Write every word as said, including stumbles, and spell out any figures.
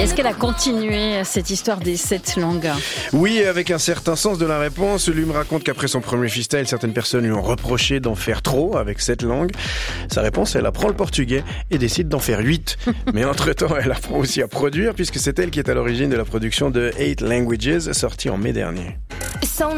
Est-ce qu'elle a continué cette histoire des sept langues? Oui, avec un certain sens de la réponse. Lui me raconte qu'après son premier freestyle, certaines personnes lui ont reproché d'en faire trop avec cette langue. Sa réponse, elle apprend le portugais et décide d'en faire huit. Mais entre-temps, elle apprend aussi à produire puisque c'est elle qui est à l'origine de la production de Eight Languages, sortie en mai dernier.